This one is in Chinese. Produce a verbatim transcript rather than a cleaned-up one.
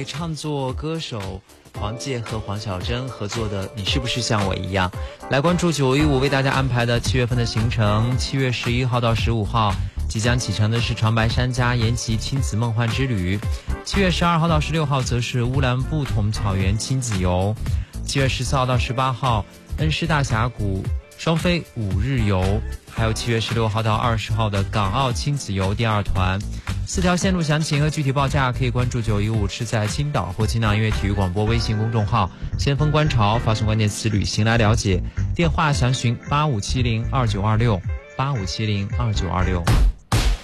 唱作歌手黄玠和黄小珍合作的《你是不是像我一样》。来关注九一五为大家安排的七月份的行程。七月十一号到十五号即将启程的是长白山加延吉亲子梦幻之旅。七月十二号到十六号则是乌兰布统草原亲子游。七月十四号到十八号恩施大峡谷双飞五日游，还有七月十六号到二十号的港澳亲子游第二团。四条线路详情和具体报价可以关注九一五是在青岛或青岛音乐体育广播微信公众号先锋观潮，发送关键词旅行来了解。电话详询八五七零二九二六八五七零二九二六。